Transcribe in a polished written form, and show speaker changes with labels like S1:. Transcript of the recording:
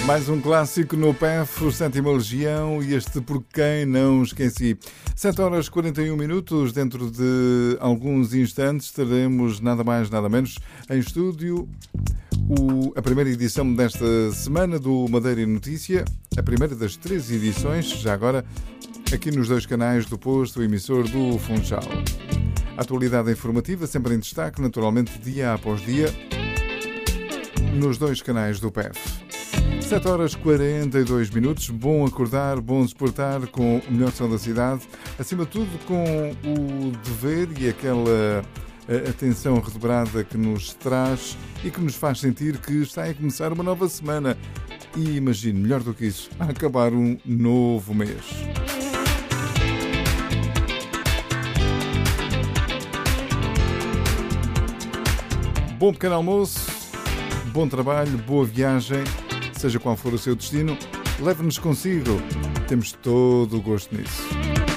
S1: Mais um clássico no PEF, o Sétima Legião, e este Por Quem Não Esqueci. 7 horas e 41 minutos, dentro de alguns instantes teremos nada mais, nada menos em estúdio a primeira edição desta semana do Madeira e Notícia, a primeira das 3 edições, já agora aqui nos 2 canais do posto emissor do Funchal. A atualidade informativa sempre em destaque, naturalmente dia após dia, nos 2 canais do PEF. 7 horas e 42 minutos, bom acordar, bom despertar com o melhor som da cidade, acima de tudo com o dever e aquela atenção redobrada que nos traz e que nos faz sentir que está a começar uma nova semana e, imagine, melhor do que isso, a acabar um novo mês. Bom pequeno almoço, bom trabalho, boa viagem. Seja qual for o seu destino, leve-nos consigo. Temos todo o gosto nisso.